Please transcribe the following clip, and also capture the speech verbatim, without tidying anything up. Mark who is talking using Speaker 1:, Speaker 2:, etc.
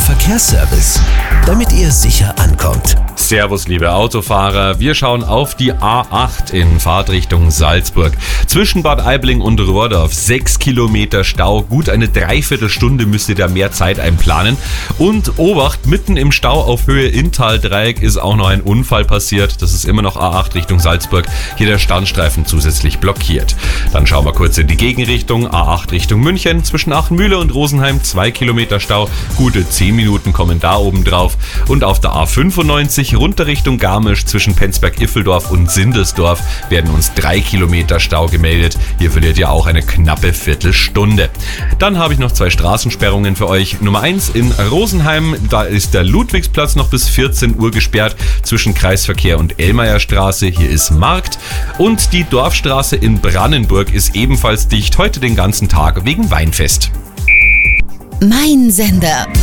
Speaker 1: Verkehrsservice, damit ihr sicher ankommt.
Speaker 2: Servus, liebe Autofahrer. Wir schauen auf die A acht in Fahrtrichtung Salzburg. Zwischen Bad Aibling und Rohrdorf sechs Kilometer Stau. Gut eine Dreiviertelstunde müsst ihr da mehr Zeit einplanen. Und Obacht, mitten im Stau auf Höhe Inntal-Dreieck ist auch noch ein Unfall passiert. Das ist immer noch A acht Richtung Salzburg. Hier der Standstreifen zusätzlich blockiert. Dann schauen wir kurz in die Gegenrichtung. A acht Richtung München. Zwischen Achenmühle und Rosenheim zwei Kilometer Stau. Gute zehn Minuten kommen da oben drauf. Und auf der A fünfundneunzig runter Richtung Garmisch zwischen Penzberg-Iffeldorf und Sindersdorf werden uns drei Kilometer Stau gemeldet. Hier verliert ihr auch eine knappe Viertelstunde. Dann habe ich noch zwei Straßensperrungen für euch. Nummer eins in Rosenheim, da ist der Ludwigsplatz noch bis vierzehn Uhr gesperrt zwischen Kreisverkehr und Ellmayerstraße. Hier ist Markt. Und die Dorfstraße in Brannenburg ist ebenfalls dicht, heute den ganzen Tag wegen Weinfest.
Speaker 3: Mein Sender.